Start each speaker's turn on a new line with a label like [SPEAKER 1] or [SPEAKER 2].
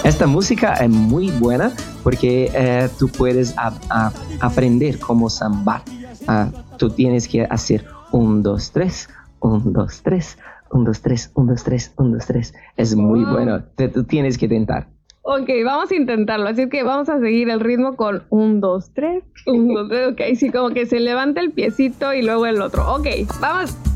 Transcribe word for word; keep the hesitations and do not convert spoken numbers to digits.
[SPEAKER 1] Esta música es muy buena porque eh, tú puedes a, a aprender cómo sambar. Uh, tú tienes que hacer un, dos, tres, un, dos, tres, un, dos, tres, un, dos, tres, un, dos, tres. Es muy wow. bueno. Te, tú tienes que intentar.
[SPEAKER 2] Ok, vamos a intentarlo. Así que vamos a seguir el ritmo con un, dos, tres, un, dos, tres. Ok, sí, como que se levanta el piecito y luego el otro. Ok, vamos.